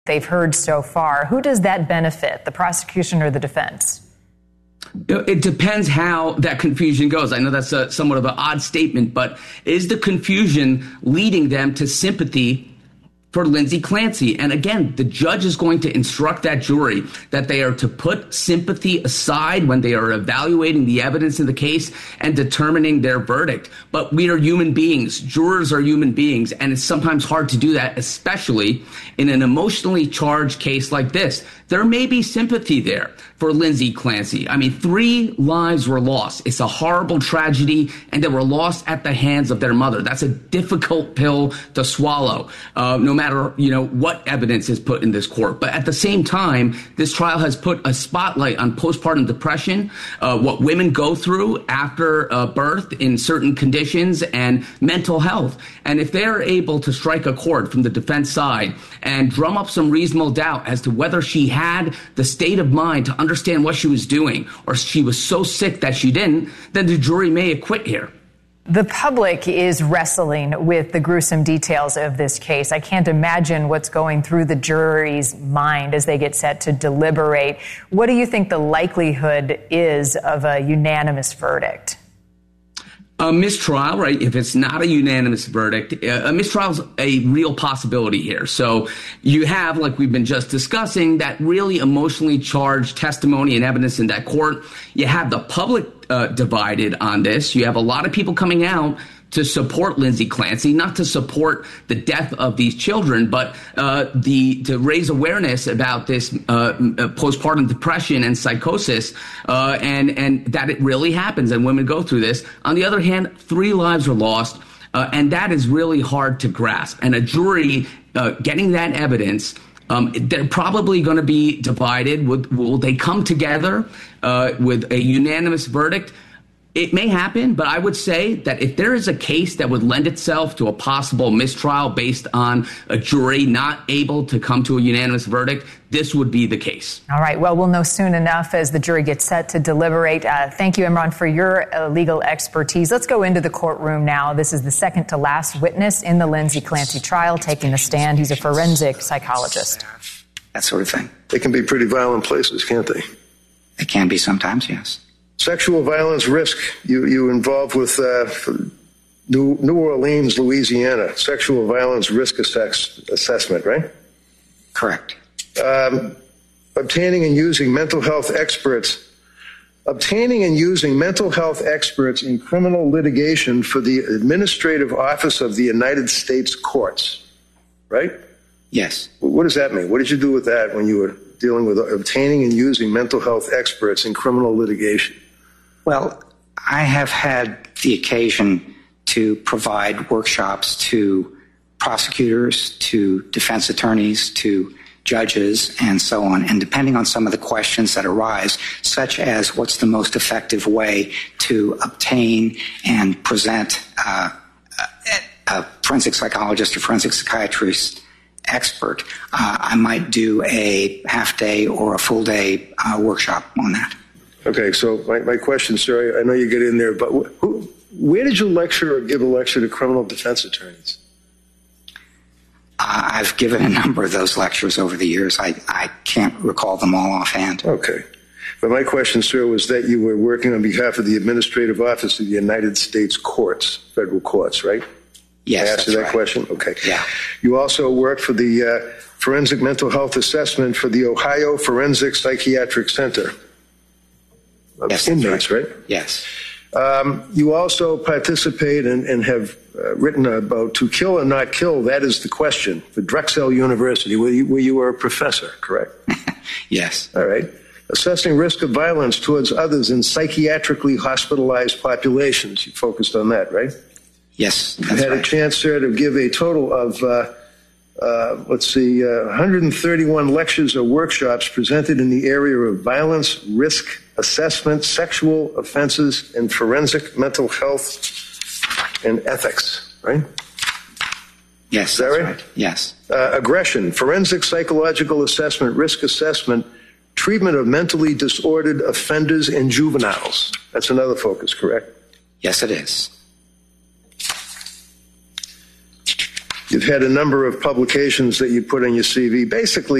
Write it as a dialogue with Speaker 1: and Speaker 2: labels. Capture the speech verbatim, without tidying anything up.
Speaker 1: they've heard so far. Who does that benefit, the prosecution or the defense?
Speaker 2: It depends how that confusion goes. I know that's a, somewhat of an odd statement, but is the confusion leading them to sympathy for Lindsay Clancy? And again, the judge is going to instruct that jury that they are to put sympathy aside when they are evaluating the evidence in the case and determining their verdict. But we are human beings. Jurors are human beings, and it's sometimes hard to do that, especially in an emotionally charged case like this. There may be sympathy there for Lindsay Clancy. I mean, three lives were lost. It's a horrible tragedy, and they were lost at the hands of their mother. That's a difficult pill to swallow, uh, no matter, you know, what evidence is put in this court. But at the same time, this trial has put a spotlight on postpartum depression, uh, what women go through after uh, birth in certain conditions, and mental health. And if they're able to strike a chord from the defense side and drum up some reasonable doubt as to whether she had the state of mind to understand what she was doing, or she was so sick that she didn't, then the jury may acquit here.
Speaker 1: The public is wrestling with the gruesome details of this case. I can't imagine what's going through the jury's mind as they get set to deliberate. What do you think the likelihood is of a unanimous verdict?
Speaker 2: A mistrial, right? If it's not a unanimous verdict, a mistrial is a real possibility here. So you have, like we've been just discussing, that really emotionally charged testimony and evidence in that court. You have the public uh, divided on this. You have a lot of people coming out to support Lindsay Clancy, not to support the death of these children, but uh, the to raise awareness about this uh, postpartum depression and psychosis, uh, and and that it really happens and women go through this. On the other hand, three lives are lost, uh, and that is really hard to grasp. And a jury uh, getting that evidence, Um, they're probably going to be divided. Will, will they come together uh, with a unanimous verdict? It may happen, but I would say that if there is a case that would lend itself to a possible mistrial based on a jury not able to come to a unanimous verdict, this would be the case.
Speaker 1: All right. Well, we'll know soon enough as the jury gets set to deliberate. Uh, thank you, Imran, for your uh, legal expertise. Let's go into the courtroom now. This is the second to last witness in the Lindsay Clancy trial taking the stand. He's a forensic psychologist.
Speaker 3: That sort of thing.
Speaker 4: They can be pretty violent places, can't they?
Speaker 3: They can be sometimes, yes.
Speaker 4: Sexual violence risk, you, you involved with uh, New, New Orleans, Louisiana, sexual violence risk assess, assessment, right?
Speaker 3: Correct.
Speaker 4: Um, obtaining and using mental health experts, obtaining and using mental health experts in criminal litigation for the Administrative Office of the United States Courts, right?
Speaker 3: Yes.
Speaker 4: What does that mean? What did you do with that when you were dealing with obtaining and using mental health experts in criminal litigation?
Speaker 3: Well, I have had the occasion to provide workshops to prosecutors, to defense attorneys, to judges, and so on. And depending on some of the questions that arise, such as what's the most effective way to obtain and present uh, a, a forensic psychologist or forensic psychiatrist expert, uh, I might do a half day or a full day uh, workshop on that.
Speaker 4: Okay, so my, my question, sir, I know you get in there, but who, where did you lecture or give a lecture to criminal defense attorneys?
Speaker 3: Uh, I've given a number of those lectures over the years. I, I can't recall them all offhand.
Speaker 4: Okay. But my question, sir, was that you were working on behalf of the Administrative Office of the United States Courts, federal courts, right?
Speaker 3: Yes,
Speaker 4: I asked you that
Speaker 3: right.
Speaker 4: question? Okay.
Speaker 3: Yeah.
Speaker 4: You also worked for the uh, Forensic Mental Health Assessment for the Ohio Forensic Psychiatric Center.
Speaker 3: Yes,
Speaker 4: inmates, right.
Speaker 3: right? Yes.
Speaker 4: Um, you also participate and, and have uh, written about To Kill or Not Kill, That Is the Question, for Drexel University, where you, where you were a professor, correct?
Speaker 3: Yes.
Speaker 4: All right. Assessing risk of violence towards others in psychiatrically hospitalized populations. You focused on that, right?
Speaker 3: Yes,
Speaker 4: You
Speaker 3: that's
Speaker 4: had
Speaker 3: right.
Speaker 4: a chance, sir, to give a total of, uh, uh, let's see, uh, one hundred thirty-one lectures or workshops presented in the area of violence, risk assessment, sexual offenses, and forensic mental health and ethics, right?
Speaker 3: Yes,
Speaker 4: Is that
Speaker 3: that's
Speaker 4: right?
Speaker 3: right. Yes.
Speaker 4: Uh, aggression, forensic psychological assessment, risk assessment, treatment of mentally disordered offenders and juveniles. That's another focus, correct?
Speaker 3: Yes, it is.
Speaker 4: You've had a number of publications that you put on your C V. Basically,